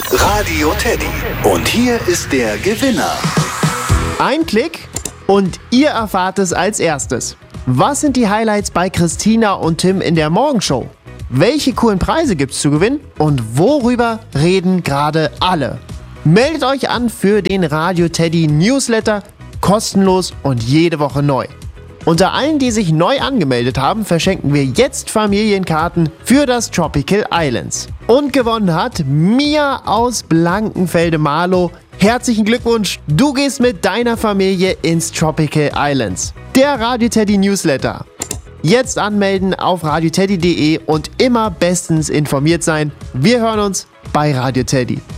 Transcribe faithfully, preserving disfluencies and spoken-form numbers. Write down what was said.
Radio Teddy. Und hier ist der Gewinner. Ein Klick und ihr erfahrt es als erstes. Was sind die Highlights bei Christina und Tim in der Morgenshow? Welche coolen Preise gibt's zu gewinnen? Und worüber reden gerade alle? Meldet euch an für den Radio Teddy Newsletter, kostenlos und jede Woche neu. Unter allen, die sich neu angemeldet haben, verschenken wir jetzt Familienkarten für das Tropical Islands. Und gewonnen hat Mia aus Blankenfelde-Marlow. Herzlichen Glückwunsch, du gehst mit deiner Familie ins Tropical Islands. Der Radio Teddy Newsletter. Jetzt anmelden auf radioteddy punkt de und immer bestens informiert sein. Wir hören uns bei Radio Teddy.